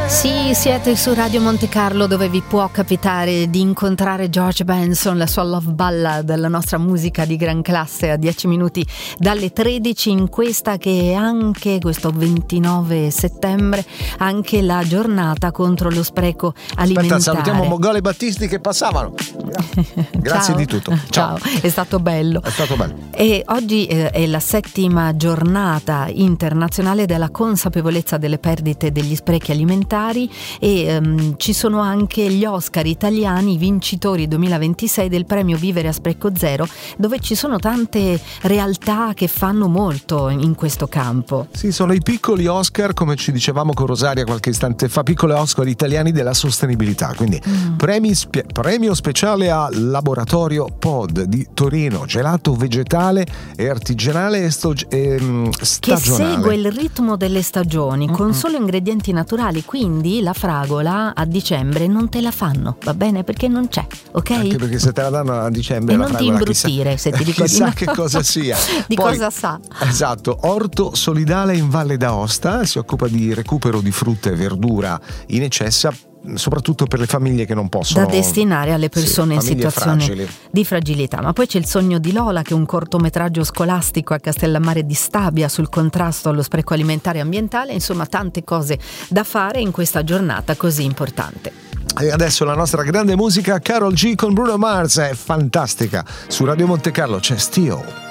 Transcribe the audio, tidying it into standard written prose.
Sì, siete su Radio Monte Carlo, dove vi può capitare di incontrare George Benson, la sua Love Ballad, la nostra musica di gran classe a 10 minuti dalle 13, in questa che è anche questo 29 settembre, anche la giornata contro lo spreco alimentare. Aspetta, salutiamo Mogol e Battisti che passavano. Grazie Ciao. di tutto. Ciao, è stato bello. È stato bello. E oggi è la 7ª giornata internazionale della consapevolezza delle perdite degli sprechi alimentari e ci sono anche gli Oscar italiani, vincitori 2026 del premio Vivere a Spreco Zero, dove ci sono tante realtà che fanno molto in questo campo. Sì, sono i piccoli Oscar, come ci dicevamo con Rosaria qualche istante fa, piccoli Oscar italiani della sostenibilità. Quindi premio speciale a Laboratorio Pod di Torino, gelato vegetale e artigianale e stagionale. Che segue il ritmo delle stagioni con solo ingredienti naturali, quindi la fragola a dicembre non te la fanno, va bene? Perché non c'è, ok? Anche perché se te la danno a dicembre e la non ti fragola, imbruttire, se ti dico chissà di no. che cosa sia. Di Poi, cosa sa? Esatto, Orto Solidale in Valle d'Aosta si occupa di recupero di frutta e verdura in eccesso, soprattutto per le famiglie che non possono, da destinare alle persone in situazione fragili. Di fragilità. Ma poi c'è Il sogno di Lola, che è un cortometraggio scolastico a Castellammare di Stabia sul contrasto allo spreco alimentare e ambientale. Insomma, tante cose da fare in questa giornata così importante. E adesso la nostra grande musica, Karol G con Bruno Mars, è fantastica. Su Radio Monte Carlo c'è Steel.